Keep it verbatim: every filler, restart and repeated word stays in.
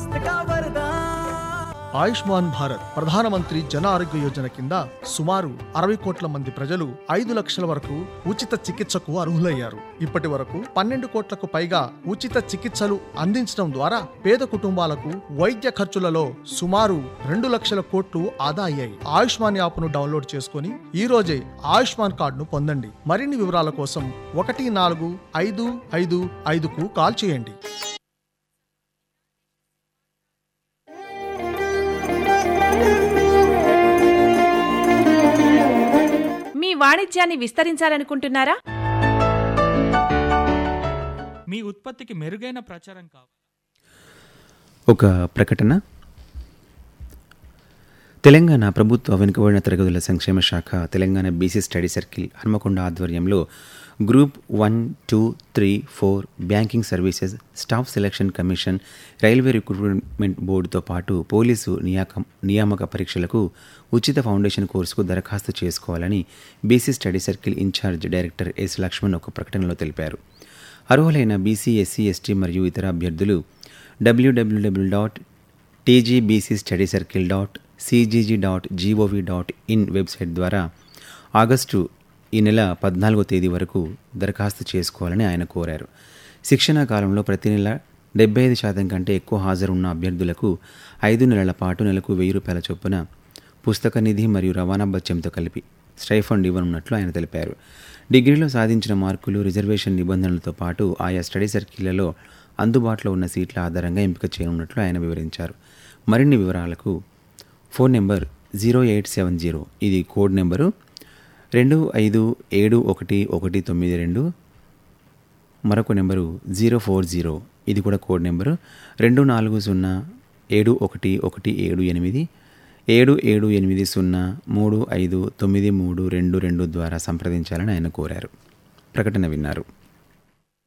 स्वास्थ्य का वरदान। ఆయుష్మాన్ భారత్ ప్రధానమంత్రి జన ఆరోగ్య యోజన కింద సుమారు అరవై కోట్ల మంది ప్రజలు ఐదు లక్షల వరకు ఉచిత చికిత్సకు అర్హులయ్యారు. ఇప్పటి వరకు పన్నెండు కోట్లకు పైగా ఉచిత చికిత్సలు అందించడం ద్వారా పేద కుటుంబాలకు వైద్య ఖర్చులలో సుమారు రెండు లక్షల కోట్లు ఆదా అయ్యాయి. ఆయుష్మాన్ యాప్ను డౌన్లోడ్ చేసుకుని ఈ రోజే ఆయుష్మాన్ కార్డును పొందండి. మరిన్ని వివరాల కోసం ఒకటి నాలుగు ఐదు ఐదు ఐదుకు కాల్ చేయండి. మీ వాణిజ్యాన్ని విస్తరించాలనుకుంటున్నారా? మీ ఉత్పత్తికి మెరుగైన ప్రచారం కావాలి. ఒక ప్రకటన. తెలంగాణ ప్రభుత్వ వెనుకబడిన తరగతుల సంక్షేమ శాఖ Telangana BC study circle Hanamkonda ఆధ్వర్యంలో group one two three four banking services, staff selection commission, railway recruitment బోర్డుతో పాటు పోలీసు నియామక నియామక పరీక్షలకు ఉచిత ఫౌండేషన్ కోర్సుకు దరఖాస్తు చేసుకోవాలని BC study circle incharge director yes Laxman ఒక ప్రకటనలో తెలిపారు. అర్హులైన బీసీ, ఎస్సీ, ఎస్టీ మరియు ఇతర అభ్యర్థులు డబ్ల్యూడబ్ల్యూడబ్ల్యూ dot TGBC study circle dot CGG dot GOV dot in website ద్వారా ఆగస్టు ఈ నెల పద్నాలుగో తేదీ వరకు దరఖాస్తు చేసుకోవాలని ఆయన కోరారు. శిక్షణా కాలంలో ప్రతి నెల డెబ్బై ఐదు శాతం కంటే ఎక్కువ హాజరున్న అభ్యర్థులకు ఐదు నెలల పాటు నెలకు వెయ్యి రూపాయల చొప్పున పుస్తక నిధి మరియు రవాణా భత్యంతో కలిపి స్టైఫండ్ ఇవ్వనున్నట్లు ఆయన తెలిపారు. డిగ్రీలో సాధించిన మార్కులు, రిజర్వేషన్ నిబంధనలతో పాటు ఆయా స్టడీ సర్కిళ్లలో అందుబాటులో ఉన్న సీట్ల ఆధారంగా ఎంపిక చేయనున్నట్లు ఆయన వివరించారు. మరిన్ని వివరాలకు phone number zero eight seven zero, ఇది కోడ్ నెంబరు, రెండు ఐదు ఏడు ఒకటి ఒకటి తొమ్మిది రెండు, మరొక నెంబరు జీరో ఫోర్ జీరో, ఇది కూడా కోడ్ నెంబరు, రెండు నాలుగు సున్నా ఏడు ఒకటి ఒకటి ఏడు ఎనిమిది ఏడు ఏడు ఎనిమిది సున్నా మూడు ఐదు తొమ్మిది మూడు రెండు రెండు ద్వారా సంప్రదించాలని ఆయన కోరారు. ప్రకటన విన్నారు.